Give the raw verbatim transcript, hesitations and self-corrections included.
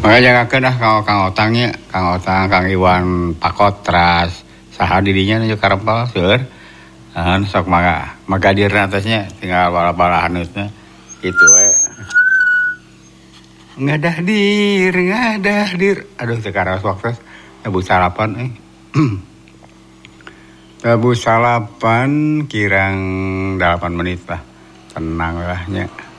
Maka jagakeun ah Kang Kang Otang nya, Kang Otang, Kang Iwan Pakotras, saha dirinya nu karempel seueur. Naon sok maga magadirna atasnya tinggal bala-bala haneutna kitu we. Ngadahdir, ngadahdir. Aduh teu karaos waktu tebu salapan eh. Tebu salapan kirang delapan menit lah. Tenang lah nya.